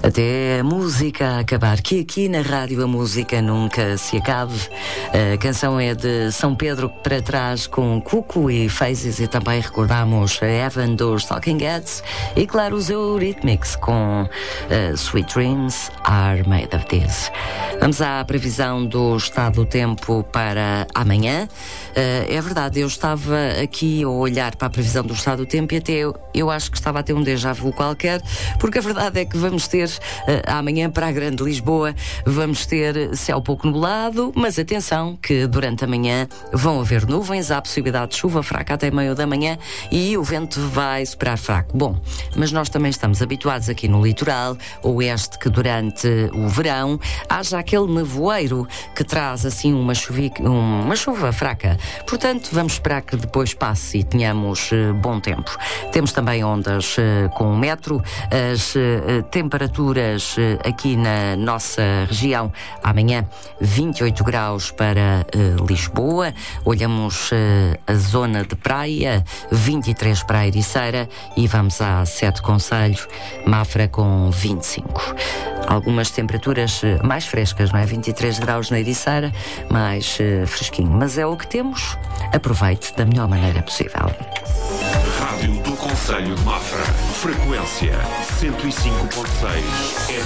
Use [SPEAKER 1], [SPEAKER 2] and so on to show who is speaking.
[SPEAKER 1] Até a música acabar, que aqui na rádio a música nunca se acabe. A canção é de São Pedro para trás, com Cuco e Faces, e também recordamos a Evan dos Talking Heads e claro os Eurythmics com Sweet Dreams Are Made of This. Vamos à previsão do estado do tempo para amanhã. É verdade, eu estava aqui a olhar para a previsão do estado do tempo e até eu acho que estava a ter um déjà vu qualquer, porque a verdade é que vamos ter amanhã para a Grande Lisboa, vamos ter céu pouco nublado, mas atenção que durante a manhã vão haver nuvens, há possibilidade de chuva fraca até meio da manhã e o vento vai superar fraco. Bom, mas nós também estamos habituados aqui no litoral oeste que durante o verão haja aquele nevoeiro que traz assim uma chuva fraca. Portanto, vamos esperar que depois passe e tenhamos bom tempo. Temos também ondas com o metro, as temperaturas aqui na nossa região amanhã 28 graus para Lisboa, olhamos a zona de praia, 23 para a Ericeira e vamos a 7 concelhos, Mafra com 25. Algumas temperaturas mais frescas, não é? 23 graus na Ericeira, mais fresquinho, mas é o que temos. Aproveite da melhor maneira possível.
[SPEAKER 2] Rádio do Concelho de Mafra, frequência 105.6.